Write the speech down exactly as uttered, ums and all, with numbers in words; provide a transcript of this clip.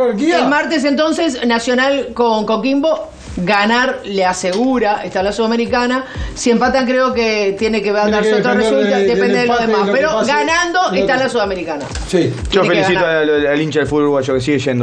jerarquía. El martes entonces, Nacional con Coquimbo. Ganar le asegura, está la Sudamericana. Si empatan, creo que tiene que darse otro resultado, de, depende de lo empate, demás. lo Pero pase, ganando lo está que... la Sudamericana. Sí. Yo Tiene que felicito ganar. al, al hincha del fútbol uruguayo que sigue yendo.